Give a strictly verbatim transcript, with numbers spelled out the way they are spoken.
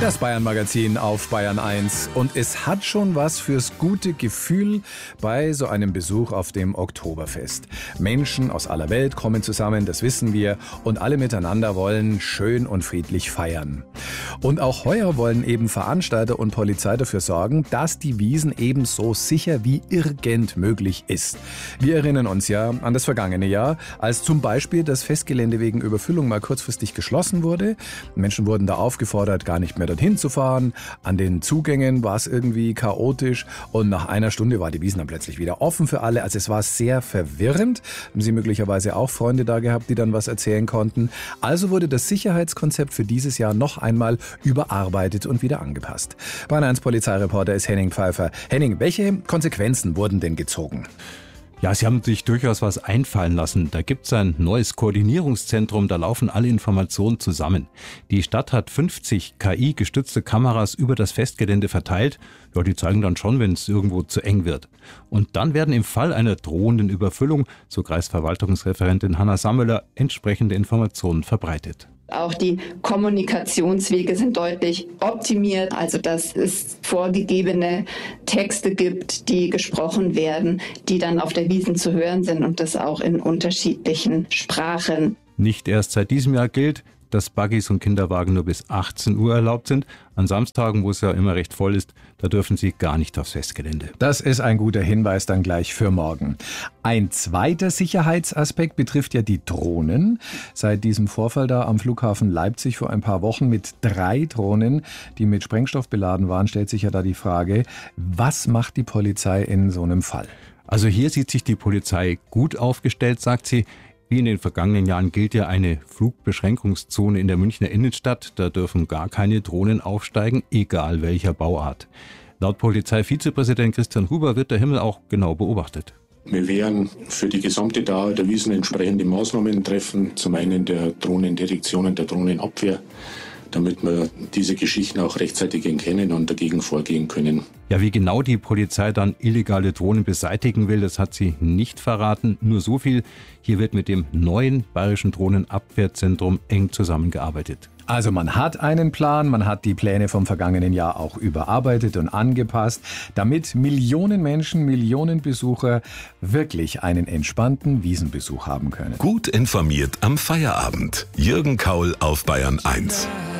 Das Bayern-Magazin auf Bayern eins. Und es hat schon was fürs gute Gefühl bei so einem Besuch auf dem Oktoberfest. Menschen aus aller Welt kommen zusammen, das wissen wir, und alle miteinander wollen schön und friedlich feiern. Und auch heuer wollen eben Veranstalter und Polizei dafür sorgen, dass die Wiesn ebenso sicher wie irgend möglich ist. Wir erinnern uns ja an das vergangene Jahr, als zum Beispiel das Festgelände wegen Überfüllung mal kurzfristig geschlossen wurde. Menschen wurden da aufgefordert, gar nicht mehr dorthin zu fahren. An den Zugängen war es irgendwie chaotisch und nach einer Stunde war die Wiesn dann plötzlich wieder offen für alle. Also es war sehr verwirrend. Haben Sie möglicherweise auch Freunde da gehabt, die dann was erzählen konnten. Also wurde das Sicherheitskonzept für dieses Jahr noch einmal überarbeitet und wieder angepasst. Bayern eins Polizeireporter ist Henning Pfeiffer. Henning, welche Konsequenzen wurden denn gezogen? Ja, sie haben sich durchaus was einfallen lassen. Da gibt's ein neues Koordinierungszentrum, da laufen alle Informationen zusammen. Die Stadt hat fünfzig K I-gestützte Kameras über das Festgelände verteilt. Ja, die zeigen dann schon, wenn es irgendwo zu eng wird. Und dann werden im Fall einer drohenden Überfüllung, so Kreisverwaltungsreferentin Hanna Sammeler, entsprechende Informationen verbreitet. Auch die Kommunikationswege sind deutlich optimiert, also dass es vorgegebene Texte gibt, die gesprochen werden, die dann auf der Wiesn zu hören sind und das auch in unterschiedlichen Sprachen. Nicht erst seit diesem Jahr gilt, dass Buggies und Kinderwagen nur bis achtzehn Uhr erlaubt sind. An Samstagen, wo es ja immer recht voll ist, da dürfen sie gar nicht aufs Festgelände. Das ist ein guter Hinweis dann gleich für morgen. Ein zweiter Sicherheitsaspekt betrifft ja die Drohnen. Seit diesem Vorfall da am Flughafen Leipzig vor ein paar Wochen mit drei Drohnen, die mit Sprengstoff beladen waren, stellt sich ja da die Frage, was macht die Polizei in so einem Fall? Also hier sieht sich die Polizei gut aufgestellt, sagt sie. Wie in den vergangenen Jahren gilt ja eine Flugbeschränkungszone in der Münchner Innenstadt. Da dürfen gar keine Drohnen aufsteigen, egal welcher Bauart. Laut Polizeivizepräsident Christian Huber wird der Himmel auch genau beobachtet. Wir werden für die gesamte Dauer der Wiesn entsprechende Maßnahmen treffen. Zum einen der Drohnendetektion und der Drohnenabwehr, damit wir diese Geschichten auch rechtzeitig erkennen und dagegen vorgehen können. Ja, wie genau die Polizei dann illegale Drohnen beseitigen will, das hat sie nicht verraten. Nur so viel, hier wird mit dem neuen Bayerischen Drohnenabwehrzentrum eng zusammengearbeitet. Also man hat einen Plan, man hat die Pläne vom vergangenen Jahr auch überarbeitet und angepasst, damit Millionen Menschen, Millionen Besucher wirklich einen entspannten Wiesnbesuch haben können. Gut informiert am Feierabend. Jürgen Kaul auf Bayern eins.